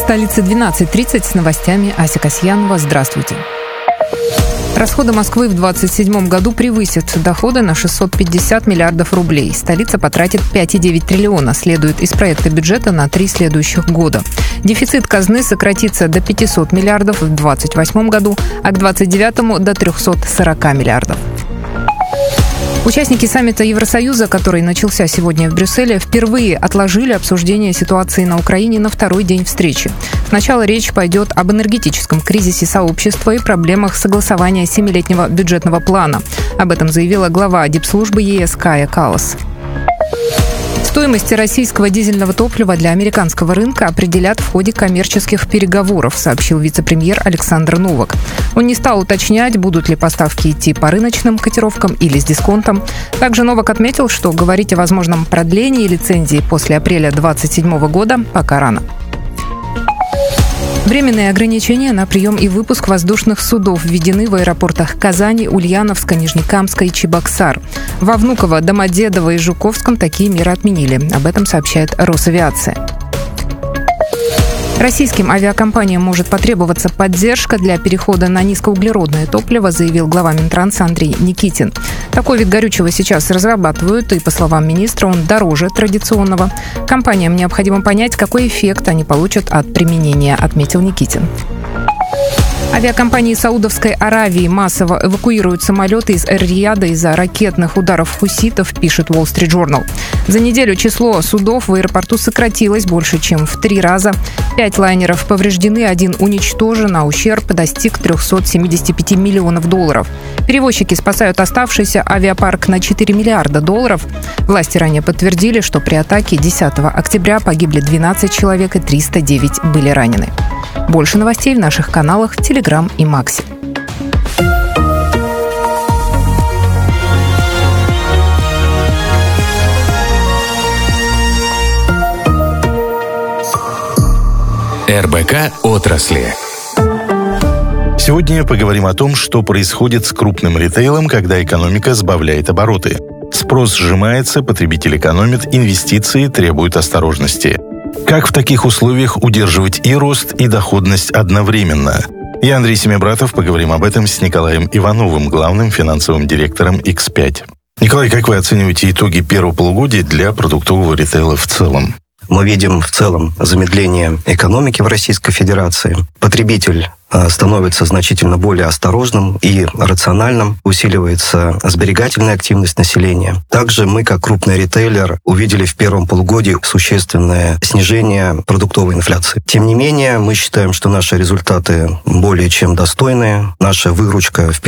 столице 12:30 с новостями. Ася Касьянова. Здравствуйте. Расходы Москвы в 2027 году превысят доходы на 650 миллиардов рублей. Столица потратит 5,9 триллиона, следует из проекта бюджета на 3 следующих года. Дефицит казны сократится до 500 миллиардов в 2028 году, а к 2029 до 340 миллиардов. Участники саммита Евросоюза, который начался сегодня в Брюсселе, впервые отложили обсуждение ситуации на Украине на второй день встречи. Сначала речь пойдет об энергетическом кризисе сообщества и проблемах согласования 7-летнего бюджетного плана. Об этом заявила глава дипслужбы ЕС Кая Каллас. Стоимость российского дизельного топлива для американского рынка определят в ходе коммерческих переговоров, сообщил вице-премьер Александр Новак. Он не стал уточнять, будут ли поставки идти по рыночным котировкам или с дисконтом. Также Новак отметил, что говорить о возможном продлении лицензии после апреля 2027 года пока рано. Временные ограничения на прием и выпуск воздушных судов введены в аэропортах Казани, Ульяновска, Нижнекамска и Чебоксар. Во Внуково, Домодедово и Жуковском такие меры отменили. Об этом сообщает Росавиация. Российским авиакомпаниям может потребоваться поддержка для перехода на низкоуглеродное топливо, заявил глава Минтранса Андрей Никитин. Такой вид горючего сейчас разрабатывают, и, по словам министра, он дороже традиционного. Компаниям необходимо понять, какой эффект они получат от применения, отметил Никитин. Авиакомпании Саудовской Аравии массово эвакуируют самолеты из Эр-Рияда из-за ракетных ударов хуситов, пишет Wall Street Journal. За неделю число судов в аэропорту сократилось больше, чем в 3 раза. 5 лайнеров повреждены, 1 уничтожен, а ущерб достиг 375 миллионов долларов. Перевозчики спасают оставшийся авиапарк на 4 миллиарда долларов. Власти ранее подтвердили, что при атаке 10 октября погибли 12 человек и 309 были ранены. Больше новостей в наших каналах в Телеграм и Максе. РБК отрасли. Сегодня поговорим о том, что происходит с крупным ритейлом, когда экономика сбавляет обороты. Спрос сжимается, потребитель экономит, инвестиции требуют осторожности. Как в таких условиях удерживать и рост, и доходность одновременно? Я, Андрей Семибратов, поговорим об этом с Николаем Ивановым, главным финансовым директором X5. Николай, как вы оцениваете итоги первого полугодия для продуктового ритейла в целом? Мы видим в целом замедление экономики в Российской Федерации. Потребитель становится значительно более осторожным и рациональным, усиливается сберегательная активность населения. Также мы, как крупный ритейлер, увидели в первом полугодии существенное снижение продуктовой инфляции. Тем не менее, мы считаем, что наши результаты более чем достойные. Наша выручка в